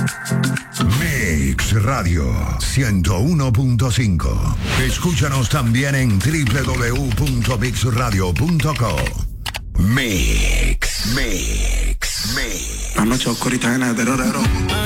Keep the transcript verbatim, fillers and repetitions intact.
Mix Radio ciento uno punto cinco. Escúchanos también en doble u doble u doble u punto mix radio punto com. Mix, Mix, Mix. La noche oscurita llena de terror.